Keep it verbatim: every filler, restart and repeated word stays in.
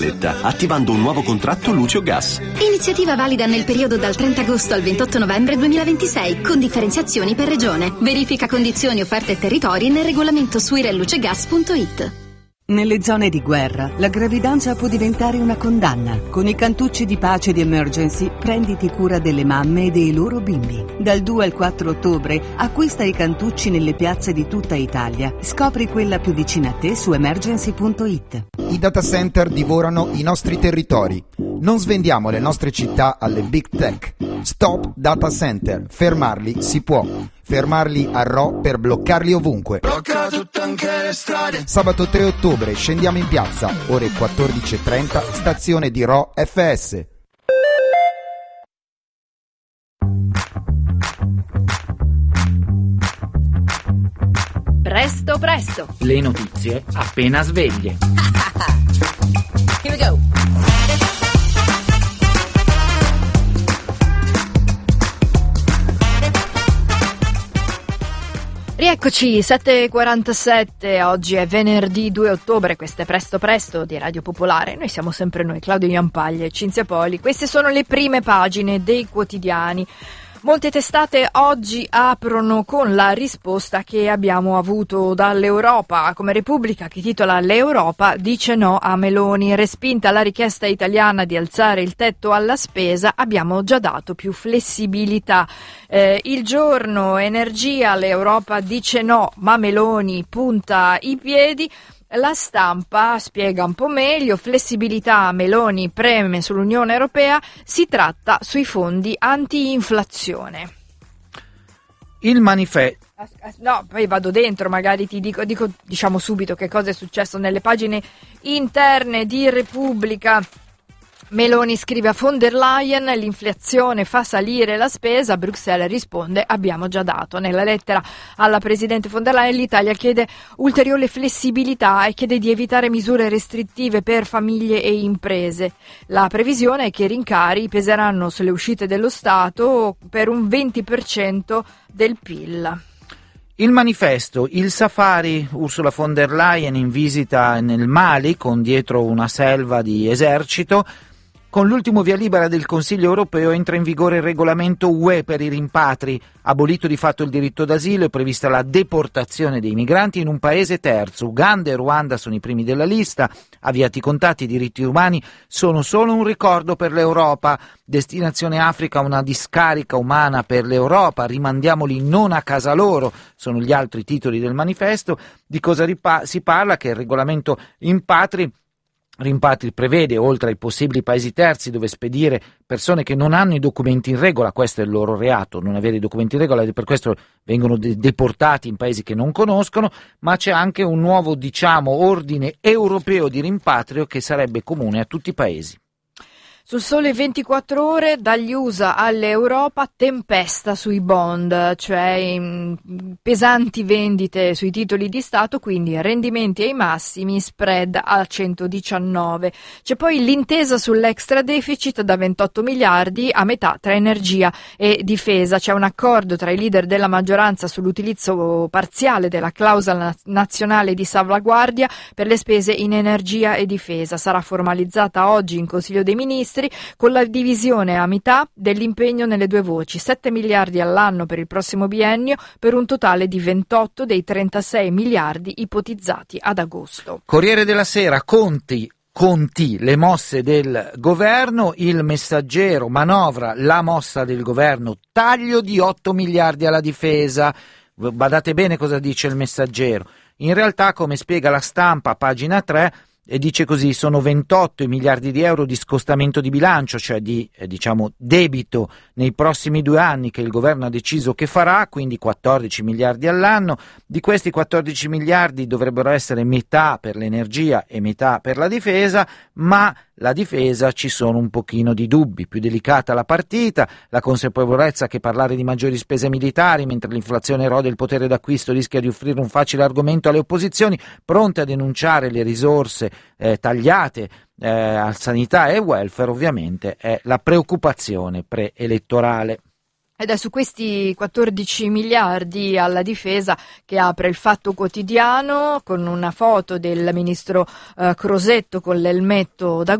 bolletta, attivando un nuovo contratto luce o gas. Iniziativa valida nel periodo dal trenta agosto al ventotto novembre duemilaventisei, con differenziazioni per regione. Verifica condizioni, offerte e territori nel regolamento su irellucegas punto it. Nelle zone di guerra, la gravidanza può diventare una condanna. Con i cantucci di pace di Emergency, prenditi cura delle mamme e dei loro bimbi. Dal due al quattro ottobre, acquista i cantucci nelle piazze di tutta Italia. Scopri quella più vicina a te su emergency punto it. I data center divorano i nostri territori. Non svendiamo le nostre città alle big tech. Stop data center. Fermarli si può. Fermarli a Rho per bloccarli ovunque. Blocca tutte anche le strade. Sabato tre ottobre scendiamo in piazza, ore quattordici e trenta, stazione di Rho F S. Presto presto. Le notizie appena sveglie. Here we go. Rieccoci, sette e quarantasette, oggi è venerdì due ottobre, questo è Presto Presto di Radio Popolare. Noi siamo sempre noi, Claudio Iampaglia e Cinzia Poli. Queste sono le prime pagine dei quotidiani. Molte testate oggi aprono con la risposta che abbiamo avuto dall'Europa, come Repubblica, che titola "L'Europa dice no a Meloni, respinta la richiesta italiana di alzare il tetto alla spesa, abbiamo già dato più flessibilità". Eh, il Giorno, Energia, l'Europa dice no, ma Meloni punta i piedi. La Stampa spiega un po' meglio, flessibilità, Meloni preme sull'Unione Europea, si tratta sui fondi anti-inflazione. Il manifesto. No, poi vado dentro, magari ti dico, dico diciamo subito che cosa è successo nelle pagine interne di Repubblica. Meloni scrive a von der Leyen, l'inflazione fa salire la spesa, Bruxelles risponde abbiamo già dato. Nella lettera alla Presidente von der Leyen l'Italia chiede ulteriore flessibilità e chiede di evitare misure restrittive per famiglie e imprese. La previsione è che i rincari peseranno sulle uscite dello Stato per un venti per cento del P I L. Il manifesto, il safari, Ursula von der Leyen in visita nel Mali con dietro una selva di esercito. Con l'ultimo via libera del Consiglio europeo entra in vigore il regolamento U E per i rimpatri. Abolito di fatto il diritto d'asilo, è prevista la deportazione dei migranti in un paese terzo. Uganda e Ruanda sono i primi della lista. Avviati i contatti, i diritti umani sono solo un ricordo per l'Europa. Destinazione Africa, una discarica umana per l'Europa. Rimandiamoli non a casa loro, sono gli altri titoli del manifesto. Di cosa ripa- si parla? Che il regolamento impatri Rimpatri prevede, oltre ai possibili paesi terzi dove spedire persone che non hanno i documenti in regola, questo è il loro reato, non avere i documenti in regola, e per questo vengono de- deportati in paesi che non conoscono, ma c'è anche un nuovo, diciamo, ordine europeo di rimpatrio che sarebbe comune a tutti i paesi. Sul Sole ventiquattro Ore, dagli U S A all'Europa, tempesta sui bond, cioè mh, pesanti vendite sui titoli di Stato, quindi rendimenti ai massimi, spread a centodiciannove. C'è poi l'intesa sull'extra deficit da ventotto miliardi, a metà tra energia e difesa. C'è un accordo tra i leader della maggioranza sull'utilizzo parziale della clausola nazionale di salvaguardia per le spese in energia e difesa. Sarà formalizzata oggi in Consiglio dei Ministri, con la divisione a metà dell'impegno nelle due voci, sette miliardi all'anno per il prossimo biennio, per un totale di ventotto dei trentasei miliardi ipotizzati ad agosto. Corriere della Sera, Conti, Conti, le mosse del governo, Il Messaggero, manovra, la mossa del governo, taglio di otto miliardi alla difesa. Badate bene cosa dice Il Messaggero. In realtà, come spiega La Stampa, pagina tre, e dice così: sono ventotto i miliardi di euro di scostamento di bilancio, cioè di eh, diciamo debito nei prossimi due anni che il governo ha deciso che farà, quindi quattordici miliardi all'anno. Di questi quattordici miliardi dovrebbero essere metà per l'energia e metà per la difesa, ma la difesa ci sono un pochino di dubbi, più delicata la partita, la consapevolezza che parlare di maggiori spese militari mentre l'inflazione erode il potere d'acquisto rischia di offrire un facile argomento alle opposizioni, pronte a denunciare le risorse eh, tagliate eh, a sanità e welfare. Ovviamente è la preoccupazione preelettorale. Ed è su questi quattordici miliardi alla difesa che apre il Fatto Quotidiano con una foto del ministro eh, Crosetto con l'elmetto da